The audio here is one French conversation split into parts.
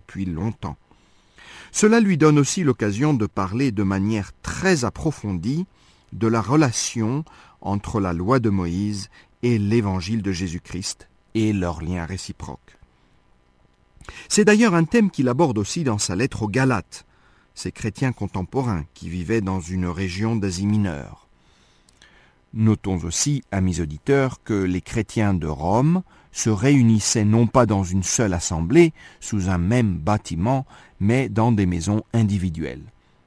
depuis longtemps. Cela lui donne aussi l'occasion de parler de manière très approfondie de la relation entre la loi de Moïse et l'évangile de Jésus-Christ et leur lien réciproque. C'est d'ailleurs un thème qu'il aborde aussi dans sa lettre aux Galates, ces chrétiens contemporains qui vivaient dans une région d'Asie mineure. Notons aussi, amis auditeurs, que les chrétiens de Rome se réunissaient non pas dans une seule assemblée, sous un même bâtiment, mais dans des maisons individuelles.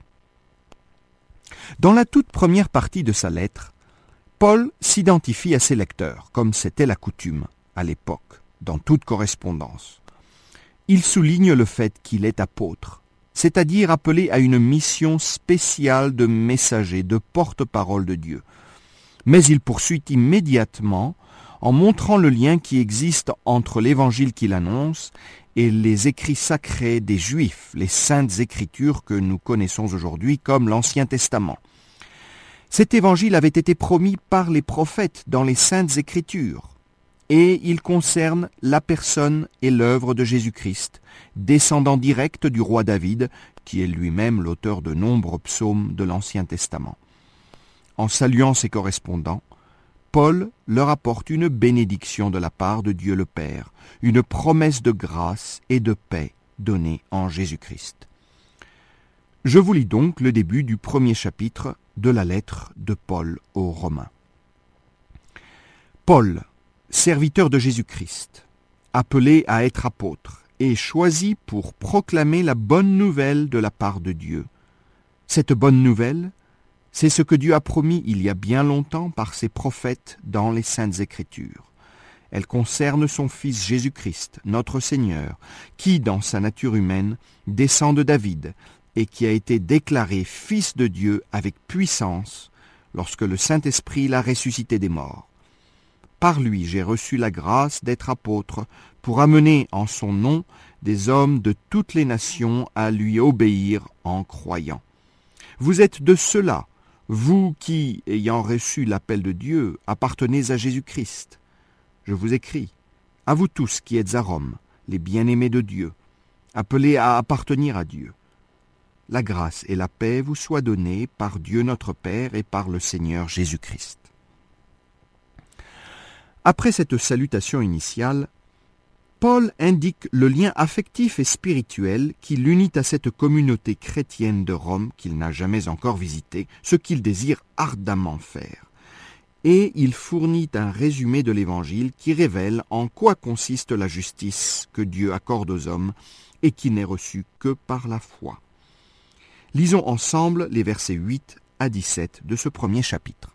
Dans la toute première partie de sa lettre, Paul s'identifie à ses lecteurs, comme c'était la coutume à l'époque, dans toute correspondance. Il souligne le fait qu'il est apôtre, c'est-à-dire appelé à une mission spéciale de messager, de porte-parole de Dieu. Mais il poursuit immédiatement en montrant le lien qui existe entre l'évangile qu'il annonce et les écrits sacrés des Juifs, les saintes écritures que nous connaissons aujourd'hui comme l'Ancien Testament. Cet évangile avait été promis par les prophètes dans les saintes écritures, et il concerne la personne et l'œuvre de Jésus-Christ, descendant direct du roi David, qui est lui-même l'auteur de nombreux psaumes de l'Ancien Testament. En saluant ses correspondants, Paul leur apporte une bénédiction de la part de Dieu le Père, une promesse de grâce et de paix donnée en Jésus-Christ. Je vous lis donc le début du premier chapitre de la lettre de Paul aux Romains. Paul, serviteur de Jésus-Christ, appelé à être apôtre et choisi pour proclamer la bonne nouvelle de la part de Dieu. Cette bonne nouvelle, c'est ce que Dieu a promis il y a bien longtemps par ses prophètes dans les Saintes Écritures. Elle concerne son Fils Jésus-Christ, notre Seigneur, qui, dans sa nature humaine, descend de David et qui a été déclaré Fils de Dieu avec puissance lorsque le Saint-Esprit l'a ressuscité des morts. Par lui, j'ai reçu la grâce d'être apôtre pour amener en son nom des hommes de toutes les nations à lui obéir en croyant. Vous êtes de ceux-là, vous qui, ayant reçu l'appel de Dieu, appartenez à Jésus-Christ. Je vous écris, à vous tous qui êtes à Rome, les bien-aimés de Dieu, appelés à appartenir à Dieu. La grâce et la paix vous soient données par Dieu notre Père et par le Seigneur Jésus-Christ. Après cette salutation initiale, Paul indique le lien affectif et spirituel qui l'unit à cette communauté chrétienne de Rome qu'il n'a jamais encore visitée, ce qu'il désire ardemment faire. Et il fournit un résumé de l'Évangile qui révèle en quoi consiste la justice que Dieu accorde aux hommes et qui n'est reçue que par la foi. Lisons ensemble les versets 8 à 17 de ce premier chapitre.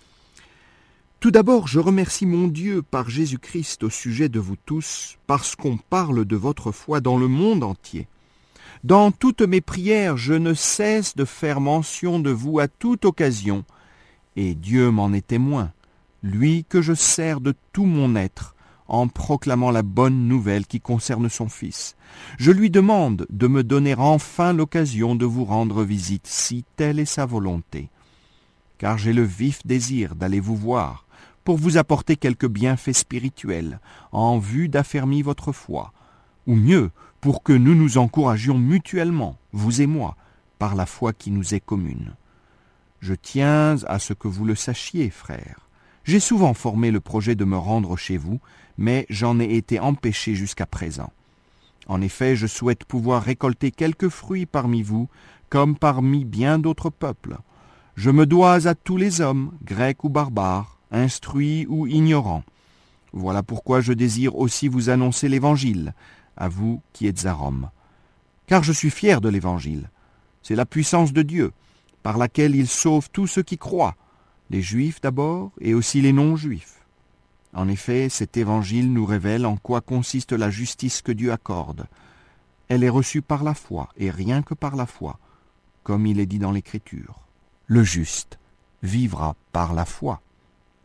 Tout d'abord, je remercie mon Dieu par Jésus-Christ au sujet de vous tous, parce qu'on parle de votre foi dans le monde entier. Dans toutes mes prières, je ne cesse de faire mention de vous à toute occasion, et Dieu m'en est témoin, lui que je sers de tout mon être, en proclamant la bonne nouvelle qui concerne son Fils. Je lui demande de me donner enfin l'occasion de vous rendre visite, si telle est sa volonté. Car j'ai le vif désir d'aller vous voir, pour vous apporter quelques bienfaits spirituels, en vue d'affermir votre foi, ou mieux, pour que nous nous encouragions mutuellement, vous et moi, par la foi qui nous est commune. Je tiens à ce que vous le sachiez, frères. J'ai souvent formé le projet de me rendre chez vous, mais j'en ai été empêché jusqu'à présent. En effet, je souhaite pouvoir récolter quelques fruits parmi vous, comme parmi bien d'autres peuples. Je me dois à tous les hommes, grecs ou barbares, instruits ou ignorants. Voilà pourquoi je désire aussi vous annoncer l'Évangile, à vous qui êtes à Rome. Car je suis fier de l'Évangile. C'est la puissance de Dieu, par laquelle il sauve tous ceux qui croient, les Juifs d'abord et aussi les non-Juifs. En effet, cet Évangile nous révèle en quoi consiste la justice que Dieu accorde. Elle est reçue par la foi, et rien que par la foi, comme il est dit dans l'Écriture. Le juste vivra par la foi.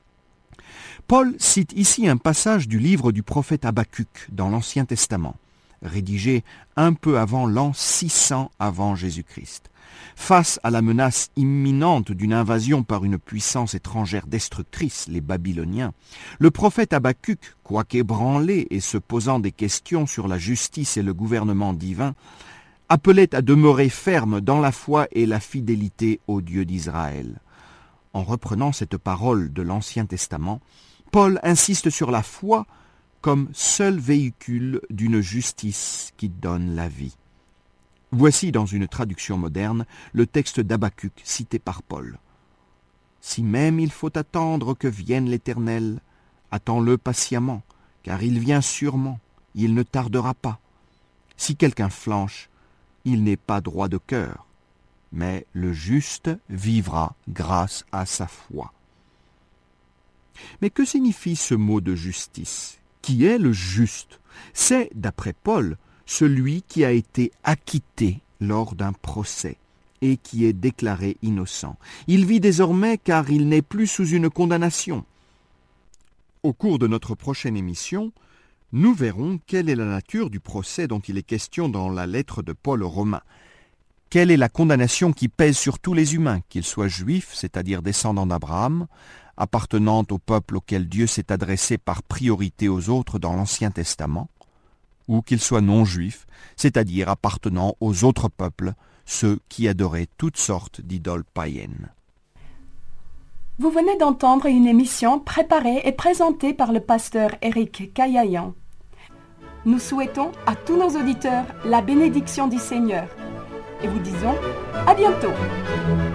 Paul cite ici un passage du livre du prophète Habacuc dans l'Ancien Testament. rédigé un peu avant l'an 600 avant Jésus-Christ. Face à la menace imminente d'une invasion par une puissance étrangère destructrice, les Babyloniens, le prophète Habacuc, quoique ébranlé et se posant des questions sur la justice et le gouvernement divin, appelait à demeurer ferme dans la foi et la fidélité au Dieu d'Israël. En reprenant cette parole de l'Ancien Testament, Paul insiste sur la foi comme seul véhicule d'une justice qui donne la vie. Voici dans une traduction moderne le texte d'Habacuc cité par Paul. « Si même il faut attendre que vienne l'Éternel, attends-le patiemment, car il vient sûrement, il ne tardera pas. Si quelqu'un flanche, il n'est pas droit de cœur, mais le juste vivra grâce à sa foi. » Mais que signifie ce mot de justice ? Qui est le juste ? C'est, d'après Paul, celui qui a été acquitté lors d'un procès et qui est déclaré innocent. Il vit désormais car il n'est plus sous une condamnation. Au cours de notre prochaine émission, nous verrons quelle est la nature du procès dont il est question dans la lettre de Paul aux Romains. Quelle est la condamnation qui pèse sur tous les humains, qu'ils soient juifs, c'est-à-dire descendants d'Abraham, appartenant au peuple auquel Dieu s'est adressé par priorité aux autres dans l'Ancien Testament, ou qu'ils soient non-juifs, c'est-à-dire appartenant aux autres peuples, ceux qui adoraient toutes sortes d'idoles païennes. Vous venez d'entendre une émission préparée et présentée par le pasteur Éric Caillayan. Nous souhaitons à tous nos auditeurs la bénédiction du Seigneur et vous disons à bientôt.